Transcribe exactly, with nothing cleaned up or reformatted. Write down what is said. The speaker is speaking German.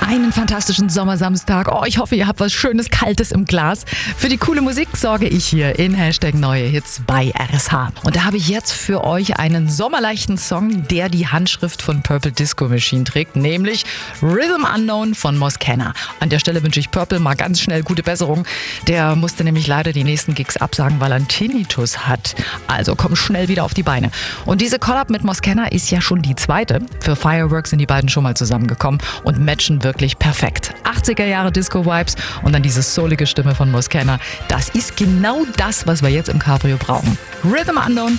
Einen fantastischen Sommersamstag. Oh, ich hoffe, ihr habt was Schönes, Kaltes im Glas. Für die coole Musik sorge ich hier in Hashtag Neue Hits bei R S H. Und da habe ich jetzt für euch einen sommerleichten Song, der die Handschrift von Purple Disco Machine trägt, nämlich Rhythm Unknown von Moscana. An der Stelle wünsche ich Purple mal ganz schnell gute Besserung. Der musste nämlich leider die nächsten Gigs absagen, weil er einen Tinnitus hat. Also komm schnell wieder auf die Beine. Und diese Collab mit Moscana ist ja schon die zweite. Für Fireworks sind die beiden schon mal zusammengekommen und matchen wirklich perfekt. achtziger Jahre Disco-Vibes und dann diese soulige Stimme von Moscana. Das ist genau das, was wir jetzt im Cabrio brauchen. Rhythm Unknown